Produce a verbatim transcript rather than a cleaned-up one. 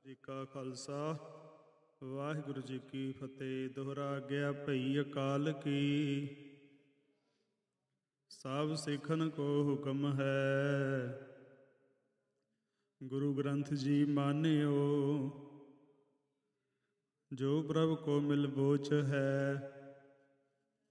ਜੀ ਕਾ ਖਾਲਸਾ ਵਾਹਿਗੁਰੂ ਜੀ ਕੀ ਫਤਿਹ। ਦੋਹਰਾ ਗਿਆ ਭਈ ਅਕਾਲ ਕੀ, ਸਭ ਸਿੱਖਨ ਕੋ ਹੁਕਮ ਹੈ। ਗੁਰੂ ਗ੍ਰੰਥ ਜੀ ਮਾਨਿਓ, ਜੋ ਪ੍ਰਭ ਕੋ ਮਿਲ ਬੋਚ ਹੈ।